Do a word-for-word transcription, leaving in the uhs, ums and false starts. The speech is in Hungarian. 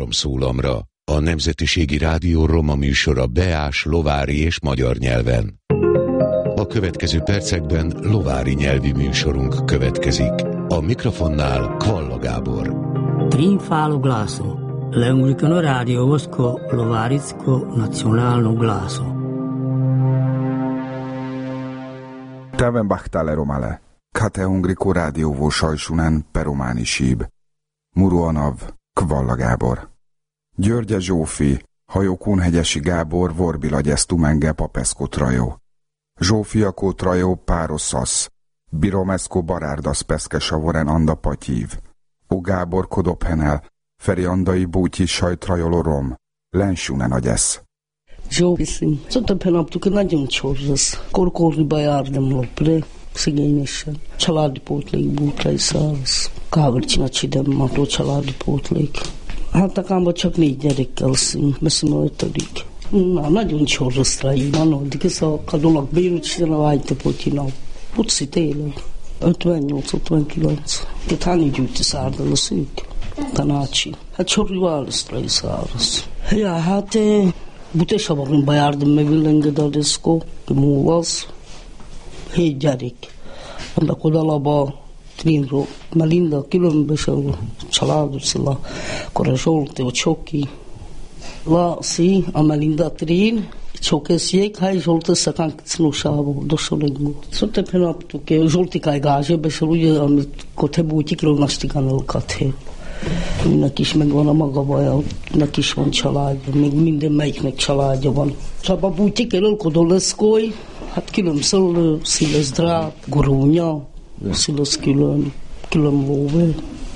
három szólamra. A Nemzetiségi Rádió roma műsora beás, lovári és magyar nyelven. A következő percekben lovári nyelvi műsorunk következik. A mikrofonnál Kvalla Gábor. Trinfalo glaso. L'Anglicano Radio Vosko Lovaritsko Nacionalno glaso. Täven bahtale romale. Kate Ungriko rádióvó sajsunen perománi síb. Muruanav, Kvalla Gábor. Györgye Zsófi, Hajókunhegyesi Gábor, Vorbilagyesztumenge Papeszkotrajó. Zsófiakó Trajó Pároszasz, Biromeszko Barárdasz Peszkesavoren Anda Patyív. O Gábor Kodophenel, Feri Andai Bútyi Sajtrajoló Rom, Lensunen agyesz. Zsófiszim, szóta penaptuk nagyon csorzasz, korkorriba járdemlopre, szegényesen. Családi pótlék bútrai szállsz. Kávercsina csidem mató családi pótlék. Hát akámban csak négy gyerekkel szín, beszem a ötödik. Na, nagyon csorzasz így, manodik, ez a kadolak bérücsiten a vágyta potyina. Puci tényleg. ötvennyolc-ötvenkilenc. Tehát hány gyűjti szárdal a szűk? Tanácsi. Hát sorri választra is szállsz. Ja, hát Butesavarin bejártam meg Villengedadeszko, múlvasz. Hét gyerek. Annak odalaba Trinro, Melinda, különböző családosila, akkor a Zsolti, a Csoki. La, si, a Melinda Trin, Csokeszjék, hát Zsolti szakán kicnósába, dosolegó. Szóval penaptuk, Zsoltikáj gázsebe, és ugye, amit kote bútyikról nastikán elkathe. Mindenki is megvan a maga baja, neki is van családja, még minden melyiknek családja van. Csaba bútyik elkodoleszkói, hát különböző szíles dráp, gorónya, szíles külön, külön lóvé.